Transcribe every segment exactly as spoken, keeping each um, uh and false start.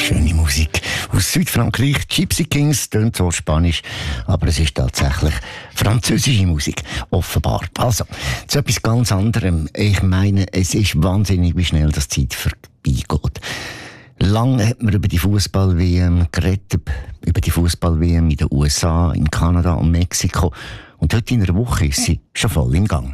schöne Musik aus Südfrankreich. Gypsy Kings, tönt zwar Spanisch, aber es ist tatsächlich französische Musik, offenbar. Also, zu etwas ganz anderem. Ich meine, es ist wahnsinnig, wie schnell das Zeit vorbeigeht. Lange hat man über die Fußball-W M geredet, über die Fußball-W M in den U S A, in Kanada und Mexiko. Und heute in einer Woche ist sie schon voll im Gang.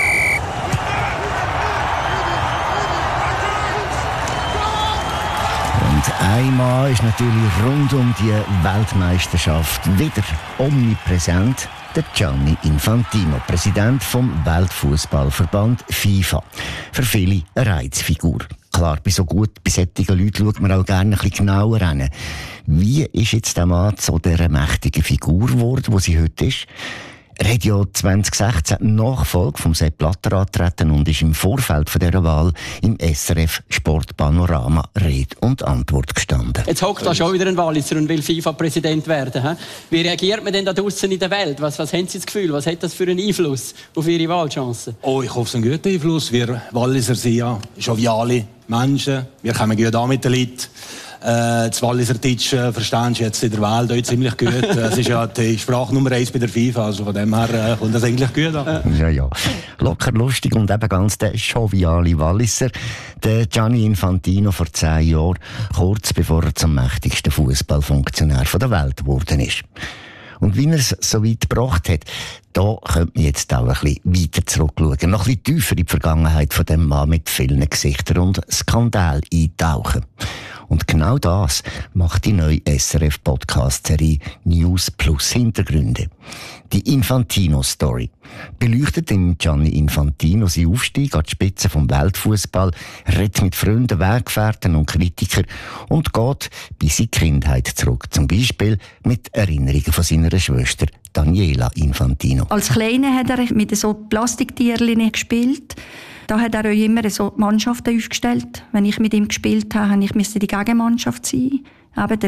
Und einmal ist natürlich rund um die Weltmeisterschaft wieder omnipräsent der Gianni Infantino, Präsident vom Weltfußballverband FIFA. Für viele eine Reizfigur. Klar, bei so gut besättigten Leuten schaut man auch gerne ein bisschen genauer hin. Wie ist jetzt der Mann zu dieser mächtigen Figur geworden, die sie heute ist? Er hat ja zwanzig sechzehn die Nachfolge vom Sepp Blatter angetreten und ist im Vorfeld von dieser Wahl im S R F Sportpanorama Rede und Antwort gestanden. Jetzt hockt da schon wieder ein Walliser und will FIFA-Präsident werden. He? Wie reagiert man denn da draussen in der Welt? Was, was haben Sie das Gefühl? Was hat das für einen Einfluss auf Ihre Wahlchancen? Oh, ich hoffe, es ist ein guter Einfluss. Wir Walliser sind ja joviale Menschen. Wir kommen gut an mit den Leuten. Äh, das Walliserdeutsch äh, verstehst du jetzt in der Welt auch ziemlich gut. Es ist ja die Sprache Nummer eins bei der FIFA, also von dem her äh, kommt das eigentlich gut an. Ja, ja. Locker, lustig und eben ganz der joviale Walliser. Der Gianni Infantino vor zehn Jahren, kurz bevor er zum mächtigsten Fußballfunktionär der Welt geworden ist. Und wie er es so weit gebracht hat, da könnte man jetzt auch ein bisschen weiter zurückschauen, noch ein bisschen tiefer in die Vergangenheit von dem Mann mit vielen Gesichtern und Skandal eintauchen. Und genau das macht die neue S R F-Podcast-Serie News Plus Hintergründe. Die Infantino-Story beleuchtet im Gianni Infantino seinen Aufstieg an die Spitze vom Weltfußball, redet mit Freunden, Weggefährten und Kritikern und geht bei seiner Kindheit zurück. Zum Beispiel mit Erinnerungen von seiner Schwester Daniela Infantino. Als Kleiner hat er mit so Plastiktierchen gespielt. Da hat er auch immer so Mannschaften aufgestellt. Wenn ich mit ihm gespielt habe, musste ich die Gegenmannschaft sein. Eben